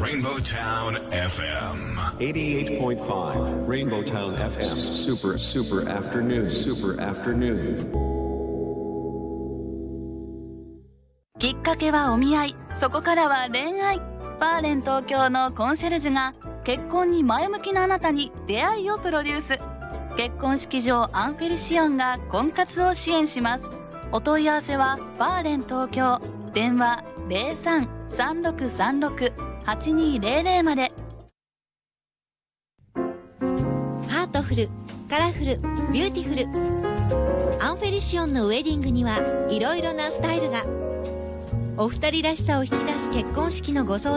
Rainbow Town FM 88.5 Rainbow Town FM Super Afternoon きっかけはお見合い、そこからは恋愛。バーレン東京のコンシェルジュが結婚に前向きなあなたに出会いをプロデュース。結婚式場アンフェリシオンが婚活を支援します。お問い合わせはバーレン東京、電話 03-3636-8200 まで。 ハートフル、カラフル、ビューティフル。アンフェリシオンのウェディングにはいろいろなスタイルが。お二人らしさを引き出す結婚式のご相談